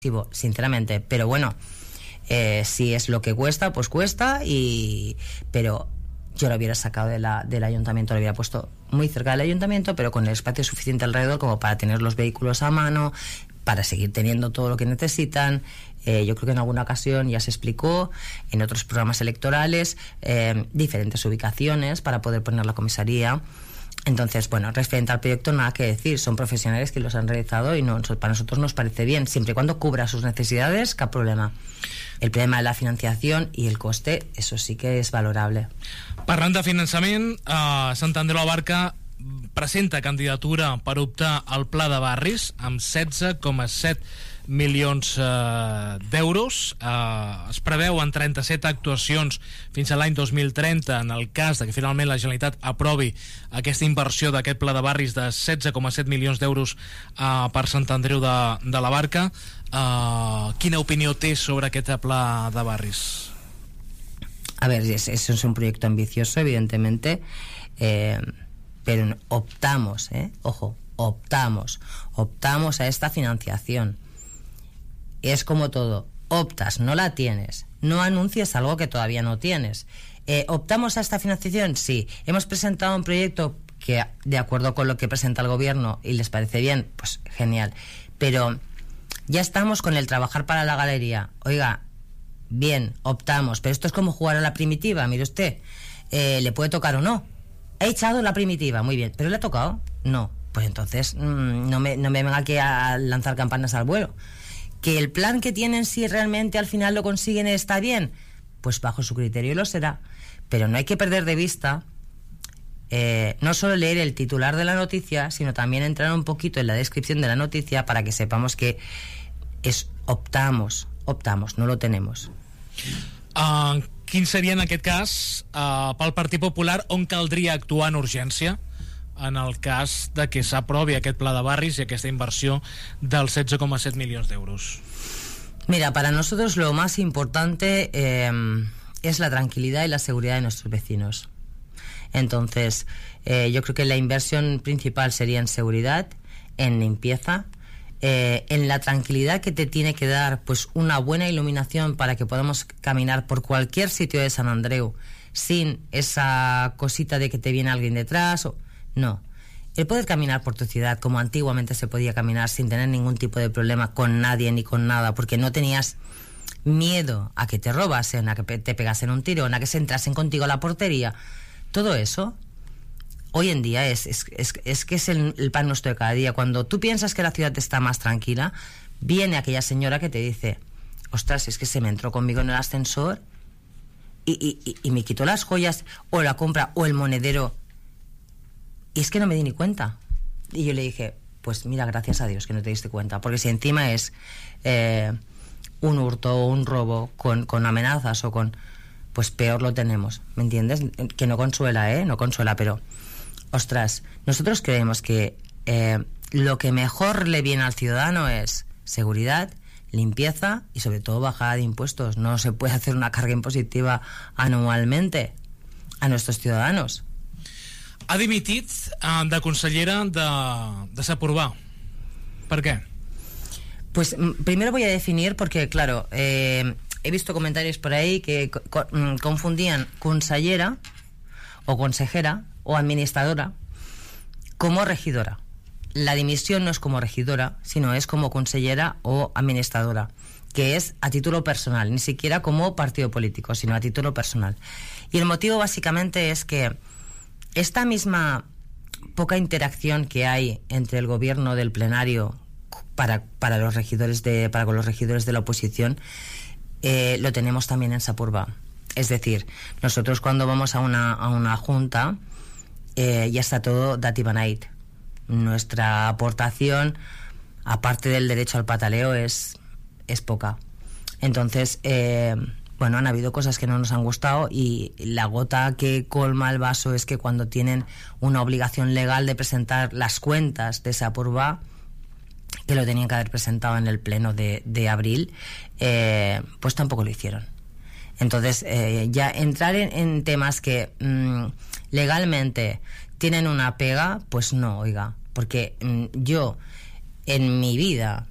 sinceramente, pero bueno, si es lo que cuesta, pues cuesta, pero yo lo hubiera sacado del ayuntamiento, lo hubiera puesto muy cerca del ayuntamiento, pero con el espacio suficiente alrededor como para tener los vehículos a mano, para seguir teniendo todo lo que necesitan. Yo creo que en alguna ocasión ya se explicó en otros programas electorales diferentes ubicaciones para poder poner la comisaría. Entonces, bueno, referente al proyecto nada que decir, son profesionales que los han realizado y para nosotros nos parece bien, siempre y cuando cubra sus necesidades, cap problema. El problema de la financiación y el coste, eso sí que és valorable. Parlant de finançament, Sant Andreu la Barca presenta candidatura per optar al Pla de Barris amb 16,7 milions d'euros. Es preveuen 37 actuacions fins a l'any 2030 en el cas de que finalment la Generalitat aprovi aquesta inversió d'aquest Pla de Barris de 16,7 milions d'euros per Sant Andreu de la Barca. Quina opinió té sobre aquest Pla de Barris? A ver, eso es un proyecto ambicioso, evidentemente, pero optamos a esta financiación. Es como todo, optas, no la tienes, no anuncies algo que todavía no tienes. ¿Optamos a esta financiación? Sí. ¿Hemos presentado un proyecto que, de acuerdo con lo que presenta el gobierno, y les parece bien? Pues genial. Pero ya estamos con el trabajar para la galería. Oiga, bien, optamos, pero esto es como jugar a la primitiva, mire usted. ¿Le puede tocar o no? He echado la primitiva, muy bien, ¿pero le ha tocado? No. Pues entonces no me venga aquí a lanzar campanas al vuelo. ¿Que el plan que tienen, si realmente al final lo consiguen, está bien? Pues bajo su criterio lo será. Pero no hay que perder de vista no solo leer el titular de la noticia, sino también entrar un poquito en la descripción de la noticia para que sepamos que optamos, no lo tenemos. Quin seria en aquest cas pel Partit Popular on caldria actuar en urgència en el cas de que s'aprovi aquest Pla de Barris y aquesta inversión del 16,7 millones de euros? Mira, para nosotros lo más importante es la tranquilidad y la seguridad de nuestros vecinos. Entonces, yo creo que la inversión principal sería en seguridad, en limpieza, en la tranquilidad que te tiene que dar pues una buena iluminación para que podamos caminar por cualquier sitio de Sant Andreu sin esa cosita de que te viene alguien detrás. No, el poder caminar por tu ciudad como antiguamente se podía caminar sin tener ningún tipo de problema con nadie ni con nada, porque no tenías miedo a que te robasen, a que te pegasen un tirón, a que se entrasen contigo a la portería. Todo eso hoy en día es que es el pan nuestro de cada día. Cuando tú piensas que la ciudad está más tranquila, viene aquella señora que te dice: ostras, es que se me entró conmigo en el ascensor y me quitó las joyas o la compra o el monedero, y es que no me di ni cuenta. Y yo le dije: pues mira, gracias a Dios que no te diste cuenta, porque si encima es un hurto o un robo con amenazas o con... pues peor lo tenemos, ¿me entiendes? Que no consuela, no consuela, pero ostras, nosotros creemos que lo que mejor le viene al ciudadano es seguridad, limpieza y sobre todo bajada de impuestos. No se puede hacer una carga impositiva anualmente a nuestros ciudadanos. Ha dimitit de consellera de Saporba. ¿Por qué? Pues primero voy a definir, porque claro, he visto comentarios por ahí que confundían consellera o consejera o administradora como regidora. La dimisión no es como regidora, sino es como consellera o administradora, que es a título personal, ni siquiera como partido político, sino a título personal. Y el motivo básicamente es que esta misma poca interacción que hay entre el gobierno del plenario para los regidores con los regidores de la oposición, lo tenemos también en Saporba. Es decir, nosotros cuando vamos a una junta ya está todo dati beneit. Nuestra aportación, aparte del derecho al pataleo, es poca. Entonces, bueno, han habido cosas que no nos han gustado, y la gota que colma el vaso es que cuando tienen una obligación legal de presentar las cuentas de Saporba, que lo tenían que haber presentado en el pleno de abril, pues tampoco lo hicieron. Entonces, ya entrar en temas que legalmente tienen una pega, pues no, oiga, porque yo en mi vida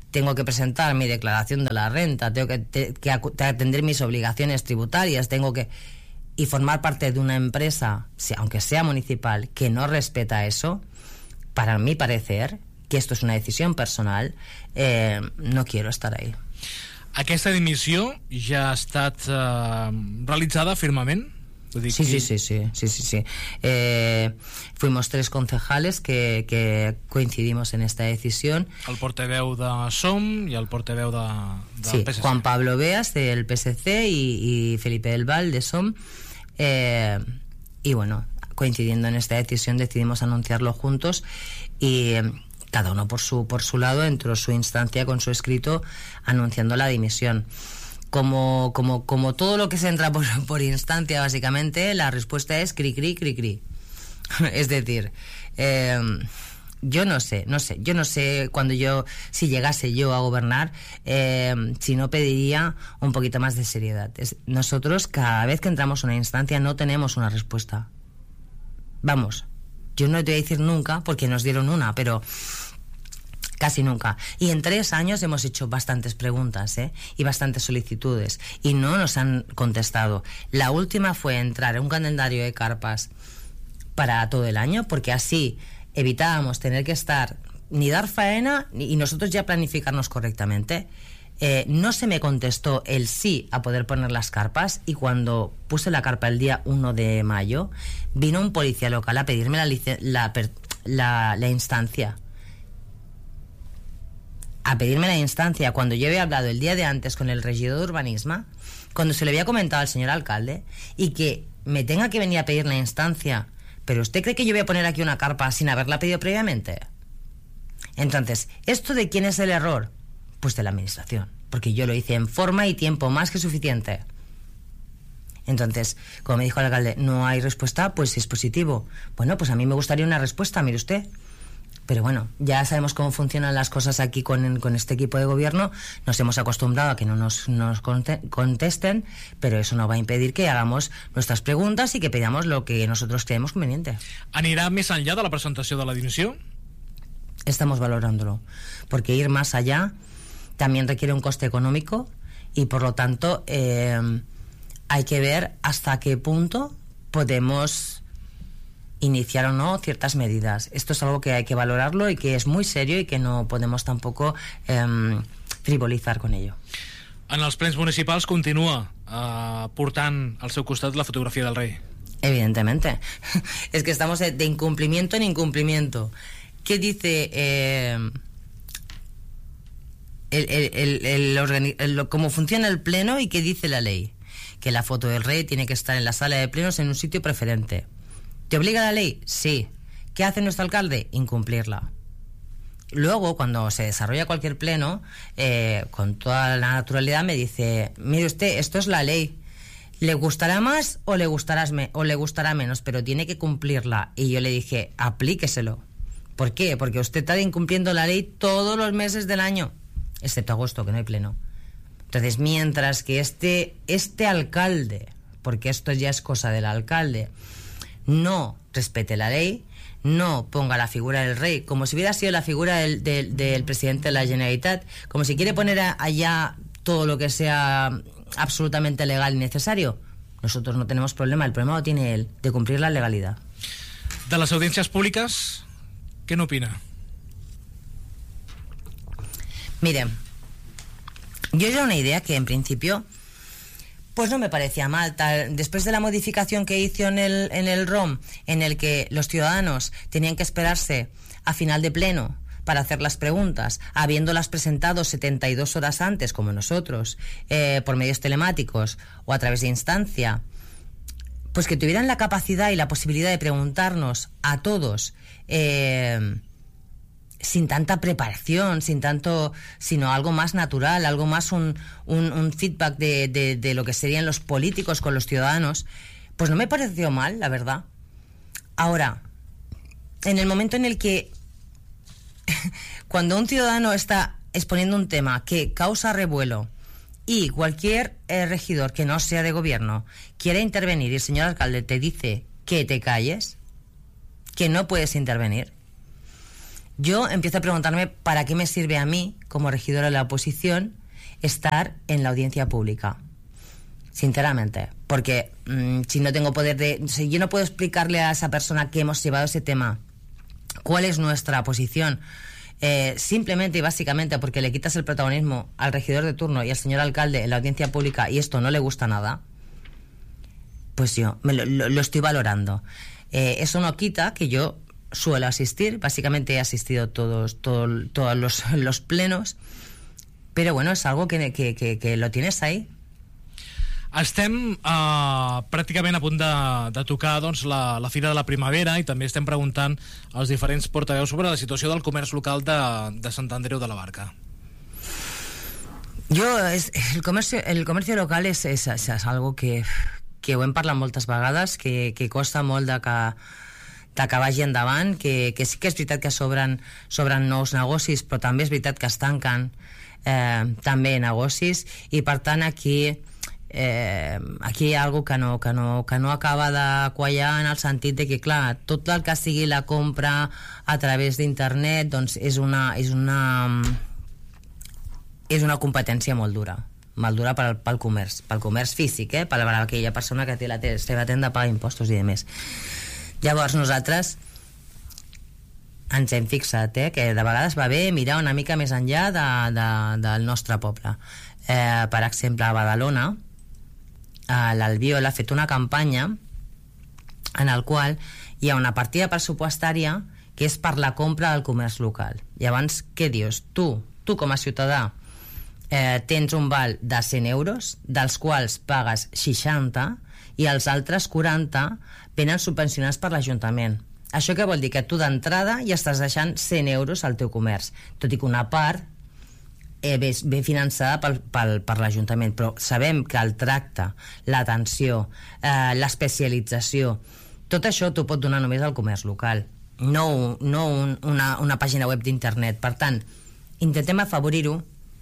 tengo que presentar mi declaración de la renta, tengo que atender mis obligaciones tributarias, y formar parte de una empresa, aunque sea municipal, que no respeta eso, para mi parecer, que esto és una decisió personal, no quiero estar ahí. Aquesta dimissió ja ha estat realitzada firmament? Sí. Fuimos 3 concejales que coincidimos en esta decisión. El portaveu de SOM y el portaveu del PSC. Juan Pablo Beas del PSC y Felipe del Val de SOM. Y bueno, coincidiendo en esta decisión decidimos anunciarlo juntos y cada uno por su lado entró su instancia con su escrito anunciando la dimisión. Como todo lo que se entra por instancia, básicamente, la respuesta es cri, cri, cri, cri. Es decir, yo no sé, si llegase yo a gobernar, si no pediría un poquito más de seriedad. Nosotros, cada vez que entramos en una instancia, no tenemos una respuesta. Vamos, yo no te voy a decir nunca, porque nos dieron una, pero casi nunca. Y en 3 años hemos hecho bastantes preguntas, y bastantes solicitudes, y no nos han contestado. La última fue entrar en un calendario de carpas para todo el año, porque así evitábamos tener que estar ni dar faena y nosotros ya planificarnos correctamente. No se me contestó el sí a poder poner las carpas, y cuando puse la carpa el día 1 de mayo vino un policía local a pedirme la instancia. A pedirme la instancia cuando yo había hablado el día de antes con el regidor de urbanismo, cuando se le había comentado al señor alcalde, y que me tenga que venir a pedir la instancia. ¿Pero usted cree que yo voy a poner aquí una carpa sin haberla pedido previamente? Entonces, ¿esto de quién es el error? Pues de la administración, porque yo lo hice en forma y tiempo más que suficiente. Entonces, como me dijo el alcalde, no hay respuesta, pues es positivo. Bueno, pues a mí me gustaría una respuesta, mire usted. Pero bueno, ya sabemos cómo funcionan las cosas aquí con este equipo de gobierno. Nos hemos acostumbrado a que no nos contesten, pero eso no va a impedir que hagamos nuestras preguntas y que pedamos lo que nosotros creemos conveniente. ¿Anirà més enllà de la presentació de la dimissió? Estamos valorándolo, porque ir más allá también requiere un coste económico y por lo tanto hay que ver hasta qué punto podemos iniciar o no ciertas medidas. Esto es algo que hay que valorarlo y que es muy serio y que no podemos tampoco frivolizar con ello. En els plens municipals continua portant al seu costat la fotografia del rei. Evidentemente. Es que estamos de incumplimiento en incumplimiento. ¿Qué dice cómo funciona el pleno y qué dice la ley? Que la foto del rey tiene que estar en la sala de plenos en un sitio preferente. ¿Te obliga la ley? Sí. ¿Qué hace nuestro alcalde? Incumplirla. Luego, cuando se desarrolla cualquier pleno, con toda la naturalidad me dice, mire usted, esto es la ley. ¿Le gustará más o le gustará menos? Pero tiene que cumplirla. Y yo le dije, aplíqueselo. ¿Por qué? Porque usted está incumpliendo la ley todos los meses del año, excepto agosto, que no hay pleno. Entonces, mientras que este alcalde, porque esto ya es cosa del alcalde, no respete la ley, no ponga la figura del rey como si hubiera sido la figura del presidente de la Generalitat, como si quiere poner allá todo lo que sea absolutamente legal y necesario, nosotros no tenemos problema. El problema lo tiene él, de cumplir la legalidad. De las audiencias públicas, ¿qué no opina? Mire, yo era una idea que en principio pues no me parecía mal. Después de la modificación que hizo en el ROM, en el que los ciudadanos tenían que esperarse a final de pleno para hacer las preguntas, habiéndolas presentado 72 horas antes, como nosotros, por medios telemáticos o a través de instancia, pues que tuvieran la capacidad y la posibilidad de preguntarnos a todos sin tanta preparación, sino algo más natural, algo más un feedback de lo que serían los políticos con los ciudadanos, pues no me pareció mal, la verdad. Ahora, en el momento en el que cuando un ciudadano está exponiendo un tema que causa revuelo y cualquier regidor que no sea de gobierno quiere intervenir y el señor alcalde te dice que te calles, que no puedes intervenir, yo empiezo a preguntarme para qué me sirve a mí, como regidora de la oposición, estar en la audiencia pública. Sinceramente, porque si no tengo poder de... Si yo no puedo explicarle a esa persona que hemos llevado ese tema, cuál es nuestra posición, simplemente y básicamente porque le quitas el protagonismo al regidor de turno y al señor alcalde en la audiencia pública y esto no le gusta nada, pues yo lo estoy valorando. Eso no quita que yo suelo asistir, básicamente he asistido todos los plenos, pero bueno, es algo que lo tienes ahí. Estem pràcticament a punt de tocar doncs, la Fira de la Primavera i també estem preguntant als diferents portaveus sobre la situació del comerç local de Sant Andreu de la Barca. El comercio local és algo que ho hem parlat moltes vegades, que costa molt de que vagi endavant, que sí que és veritat que s'obren nous negocis, però també és veritat que es tanquen també negocis, i per tant aquí hi ha algo que no acaba de quallar, en el sentit de que, clar, tot el que sigui la compra a través d'internet, doncs és una competència molt dura pel comerç físic, per aquella persona que té la seva tenda, paga impostos i demés. Llavors nosaltres ens hem fixat que de vegades va bé mirar una mica més enllà del nostre poble. Per exemple, a Badalona l'Albiol ha fet una campanya en el qual hi ha una partida pressupostària que és per la compra del comerç local. Llavors, què dius? Tu com a ciutadà tens un val de 100 euros, dels quals pagues 60 i els altres 40 venen subvencionats per l'Ajuntament. Això què vol dir? Que tu d'entrada ja estàs deixant 100 euros al teu comerç, tot i que una part ve finançada per l'Ajuntament, però sabem que el tracte, l'atenció, l'especialització, tot això t'ho pot donar només el comerç local, no una pàgina web d'internet. Per tant, intentem afavorir-ho.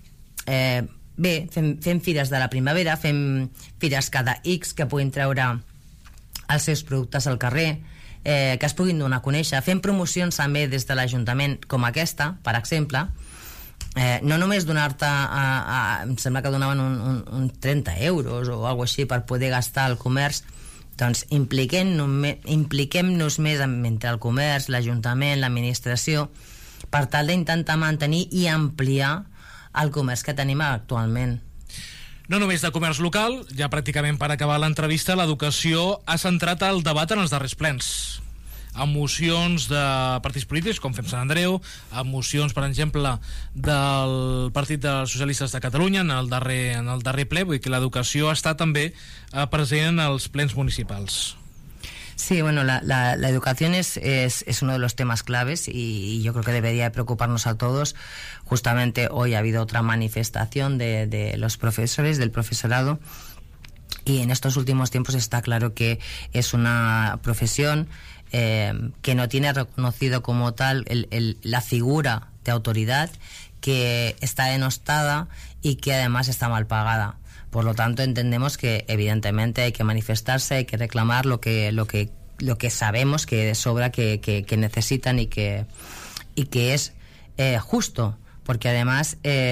Bé, fem fires de la primavera, fem fires cada X que puguin treure els seus productes al carrer, que es puguin donar a conèixer, fem promocions també des de l'Ajuntament com aquesta, per exemple. No només donar-te em sembla que donaven un 30 euros o alguna cosa així per poder gastar al comerç. Doncs impliquem-nos més entre el comerç, l'Ajuntament, l'administració, per tal d'intentar mantenir i ampliar el comerç que tenim actualment. No només de comerç local, ja pràcticament per acabar l'entrevista, l'educació ha centrat el debat en els darrers plens, amb mocions de partits polítics com Fem Sant Andreu, amb mocions, per exemple, del Partit dels Socialistes de Catalunya en el darrer ple. Vull dir que l'educació està també present en els plens municipals. Sí, bueno, la educación es uno de los temas claves y yo creo que debería de preocuparnos a todos. Justamente hoy ha habido otra manifestación de los profesores, del profesorado, y en estos últimos tiempos está claro que es una profesión que no tiene reconocido como tal la figura de autoridad, que está denostada y que además está mal pagada. Por lo tanto, entendemos que evidentemente hay que manifestarse, hay que reclamar lo que sabemos que de sobra que necesitan y que es justo, porque además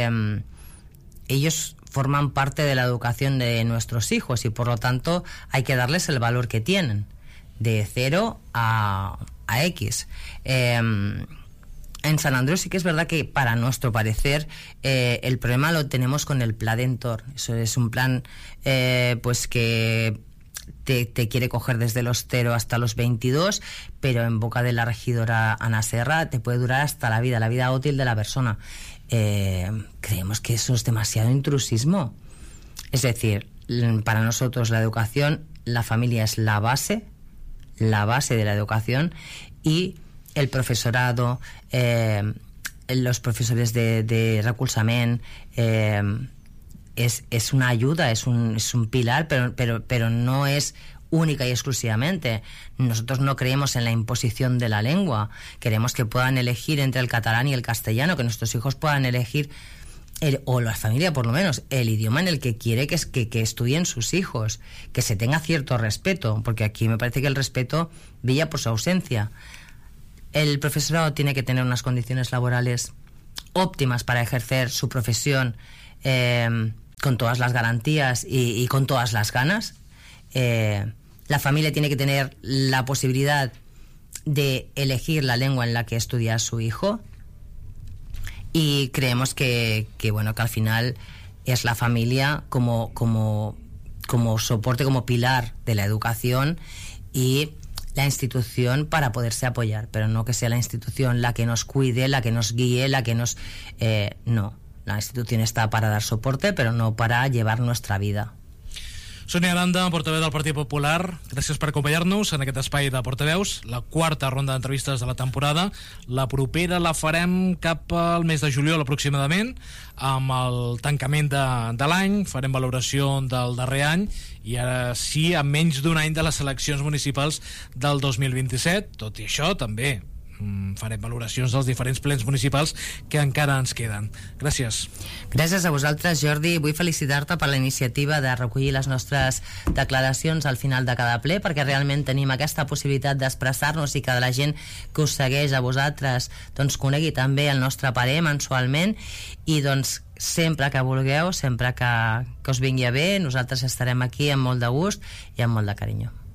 ellos forman parte de la educación de nuestros hijos y por lo tanto hay que darles el valor que tienen, de 0 a X. En San Andreu sí que es verdad que para nuestro parecer el problema lo tenemos con el Pla d'Entorn. Eso es un plan pues que te quiere coger desde los 0 hasta los 22, pero en boca de la regidora Ana Serra te puede durar hasta la vida útil de la persona. Creemos que eso es demasiado intrusismo. Es decir, para nosotros la educación, la familia es la base de la educación, y el profesorado, los profesores de recolzament, es una ayuda, es un pilar, pero no es única y exclusivamente. Nosotros no creemos en la imposición de la lengua. Queremos que puedan elegir entre el catalán y el castellano, que nuestros hijos puedan elegir, o la familia por lo menos, el idioma en el que quiere que estudien sus hijos, que se tenga cierto respeto, porque aquí me parece que el respeto brilla por su ausencia. el profesorado tiene que tener unas condiciones laborales óptimas para ejercer su profesión con todas las garantías y con todas las ganas. La familia tiene que tener la posibilidad de elegir la lengua en la que estudia su hijo, y creemos que al final es la familia como soporte, como pilar de la educación, y la institución para poderse apoyar, pero no que sea la institución la que nos cuide, la que nos guíe, la que nos... no, la institución está para dar soporte, pero no para llevar nuestra vida. Sònia Aranda, portaveu del Partit Popular, gràcies per acompanyar-nos en aquest espai de portaveus, la quarta ronda d'entrevistes de la temporada. La propera la farem cap al mes de juliol aproximadament, amb el tancament de l'any, farem valoració del darrer any, i ara sí, a menys d'un any de les eleccions municipals del 2027. Tot i això, també farem valoracions dels diferents plens municipals que encara ens queden. Gràcies. Gràcies a vosaltres, Jordi. Vull felicitar-te per la iniciativa de recollir les nostres declaracions al final de cada ple, perquè realment tenim aquesta possibilitat d'expressar-nos i que la gent que us segueix a vosaltres doncs conegui també el nostre parer mensualment, i doncs sempre que vulgueu, sempre que us vingui a bé, nosaltres estarem aquí amb molt de gust i amb molt de carinyo.